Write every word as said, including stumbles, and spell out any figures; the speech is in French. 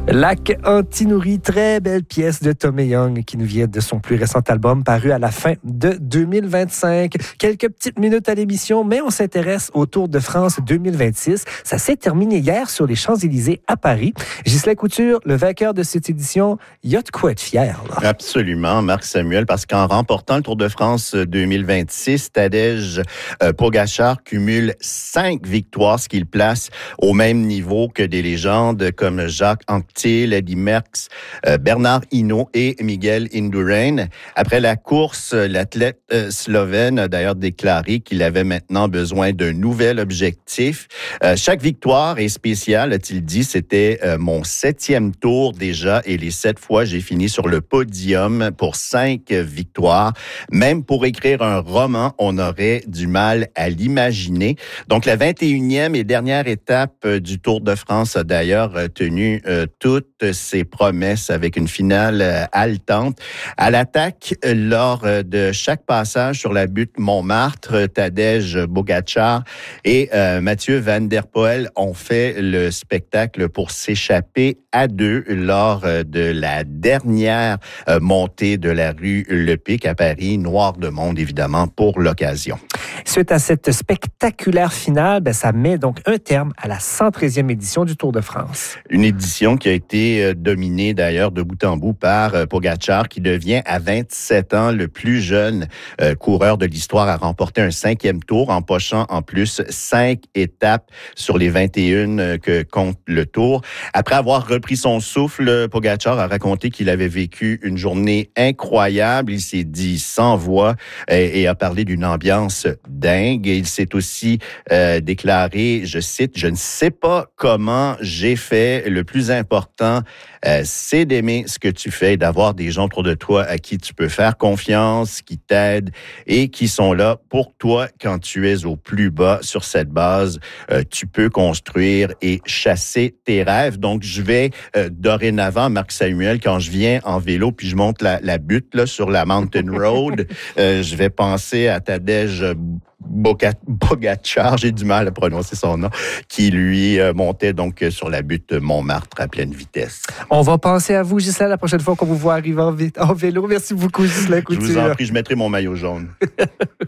Lac Anti-Nourri, très belle pièce de Tommy Young qui nous vient de son plus récent album paru à la fin de deux mille vingt-cinq. Quelques petites minutes à l'émission, mais on s'intéresse au Tour de France deux mille vingt-six. Ça s'est terminé hier sur les Champs-Élysées à Paris. Ghislain Couture, le vainqueur de cette édition, il y a de quoi être fier. Là. Absolument, Marc Samuel, parce qu'en remportant le Tour de France deux mille vingt-six, Tadej euh, Pogačar cumule cinq victoires, ce qui le place au même niveau que des légendes comme Jacques Anquetil, Eddy Merckx, euh, Bernard Hinault et Miguel Indurain. Après la course, l'athlète euh, slovène a d'ailleurs déclaré qu'il avait maintenant besoin d'un nouvel objectif. Euh, chaque victoire est spéciale, a-t-il dit. C'était euh, mon septième tour déjà et les sept fois, j'ai fini sur le podium pour cinq victoires. Même pour écrire un roman, on aurait du mal à l'imaginer. Donc, la vingt et unième et dernière étape du Tour de France a d'ailleurs tenu euh, toutes ses promesses avec une finale euh, haletante. À l'attaque, lors de chaque passage sur la butte Montmartre, Tadej Pogačar et euh, Mathieu Van Der Poel ont fait le spectacle pour s'échapper à deux lors de la dernière euh, montée de la rue Le Pic à Paris. Noir de monde, évidemment, pour l'occasion. Suite à cette spectaculaire finale, ben, ça met donc un terme à la cent treizième édition du Tour de France. Une édition qui a été dominée d'ailleurs de bout en bout par euh, Pogačar, qui devient à vingt-sept ans le plus jeune euh, coureur de l'histoire à remporter un cinquième tour, empochant en plus cinq étapes sur les vingt et une que compte le Tour. Après avoir repris son souffle, Pogačar a raconté qu'il avait vécu une journée incroyable. Il s'est dit sans voix et, et a parlé d'une ambiance dingue. Et il s'est aussi euh, déclaré, je cite, « Je ne sais pas comment j'ai fait. Le plus important, euh, c'est d'aimer ce que tu fais et d'avoir des gens autour de toi à qui tu peux faire confiance, qui t'aident et qui sont là pour toi quand tu es au plus bas. Sur cette base, euh, tu peux construire et chasser tes rêves. » Donc, je vais euh, dorénavant, Marc Samuel, quand je viens en vélo puis je monte la, la butte là, sur la Mountain Road, euh, je vais penser à Tadej Pogačar, j'ai du mal à prononcer son nom, qui lui euh, montait donc sur la butte Montmartre à pleine vitesse. On va penser à vous, Ghislain, la prochaine fois qu'on vous voit arriver en, vé- en vélo. Merci beaucoup, Ghislain Couture. Je vous en prie, je mettrai mon maillot jaune.